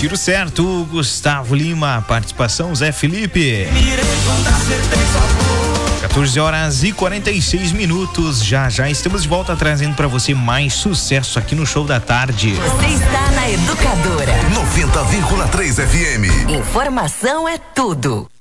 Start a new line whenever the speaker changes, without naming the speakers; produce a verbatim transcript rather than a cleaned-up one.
Tiro certo, Gustavo Lima, participação Zé Felipe. quatorze horas e quarenta e seis minutos, já já estamos de volta trazendo para você mais sucesso aqui no Show da Tarde.
Você está na Educadora
noventa vírgula três F M.
Informação é tudo.